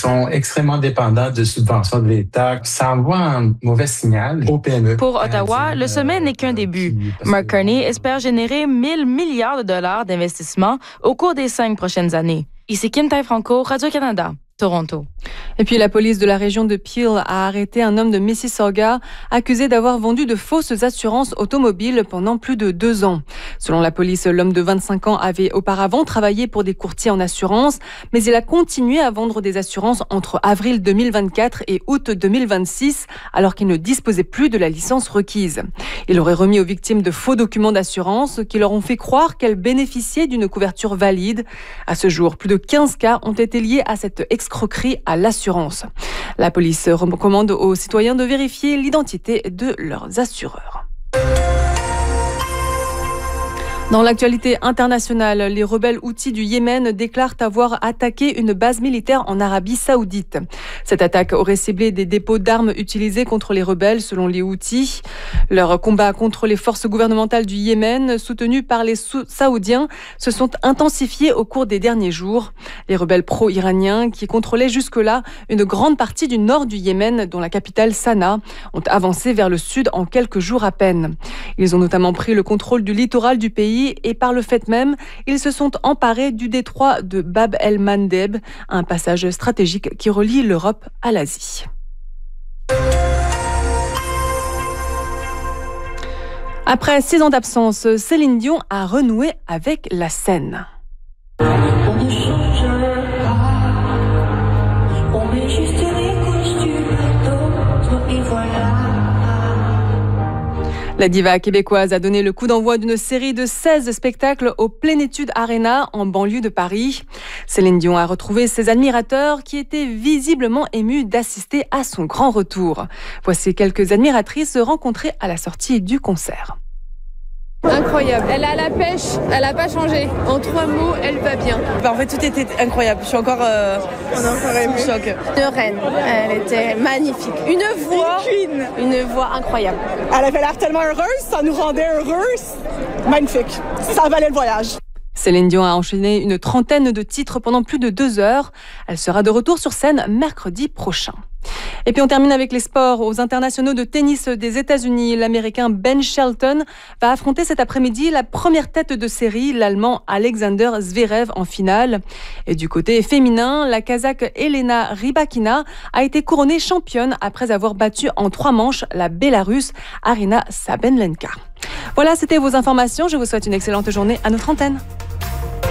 sont extrêmement dépendants de subventions de l'État. Ça envoie un mauvais signal aux PME. Pour Ottawa, le sommet n'est qu'un début. Mark Carney espère générer 1 000 milliards de dollars d'investissement au cours des 5 prochaines années. Ici Kim Tai-Franco, Radio-Canada, Toronto. Et puis la police de la région de Peel a arrêté un homme de Mississauga accusé d'avoir vendu de fausses assurances automobiles pendant plus de 2 ans. Selon la police, l'homme de 25 ans avait auparavant travaillé pour des courtiers en assurance, mais il a continué à vendre des assurances entre avril 2024 et août 2026, alors qu'il ne disposait plus de la licence requise. Il aurait remis aux victimes de faux documents d'assurance qui leur ont fait croire qu'elles bénéficiaient d'une couverture valide. À ce jour, plus de 15 cas ont été liés à cette escroquerie à l'assurance. La police recommande aux citoyens de vérifier l'identité de leurs assureurs. Dans l'actualité internationale, les rebelles houthis du Yémen déclarent avoir attaqué une base militaire en Arabie Saoudite. Cette attaque aurait ciblé des dépôts d'armes utilisés contre les rebelles, selon les Houthis. Leurs combats contre les forces gouvernementales du Yémen, soutenues par les Saoudiens, se sont intensifiés au cours des derniers jours. Les rebelles pro-iraniens, qui contrôlaient jusque-là une grande partie du nord du Yémen, dont la capitale Sanaa, ont avancé vers le sud en quelques jours à peine. Ils ont notamment pris le contrôle du littoral du pays et par le fait même, ils se sont emparés du détroit de Bab el-Mandeb, un passage stratégique qui relie l'Europe à l'Asie. Après 6 ans d'absence, Céline Dion a renoué avec la scène. La diva québécoise a donné le coup d'envoi d'une série de 16 spectacles au Plénitude Arena en banlieue de Paris. Céline Dion a retrouvé ses admirateurs qui étaient visiblement émus d'assister à son grand retour. Voici quelques admiratrices rencontrées à la sortie du concert. Incroyable. Elle a la pêche, elle n'a pas changé. En 3 mots, elle va bien. En fait, tout était incroyable. Je suis encore en choc. Une reine, elle était magnifique. Une voix incroyable. Elle avait l'air tellement heureuse, ça nous rendait heureuses. Magnifique. Ça valait le voyage. Céline Dion a enchaîné une trentaine de titres pendant plus de 2 heures. Elle sera de retour sur scène mercredi prochain. Et puis on termine avec les sports. Aux internationaux de tennis des États-Unis, l'Américain Ben Shelton va affronter cet après-midi la première tête de série, l'Allemand Alexander Zverev en finale. Et du côté féminin, la Kazakh Elena Rybakina a été couronnée championne après avoir battu en 3 manches la Bélarusse Arina Sabalenka. Voilà, c'était vos informations. Je vous souhaite une excellente journée à notre antenne.